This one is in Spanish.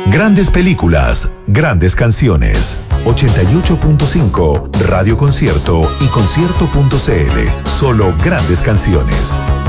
Grandes películas, grandes canciones. 88.5 Radio Concierto y concierto.cl. Solo grandes canciones.